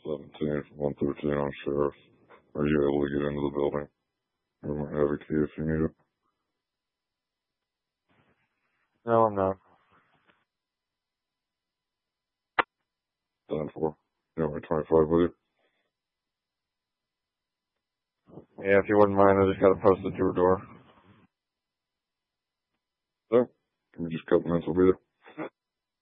17, 113 on Sheriff. Are you able to get into the building? We might have a key if you need it. No, I'm not. 10-4. You want my 25 with you? Yeah, if you wouldn't mind, I just got to post it to your door. So, give me just a couple minutes, I'll be there.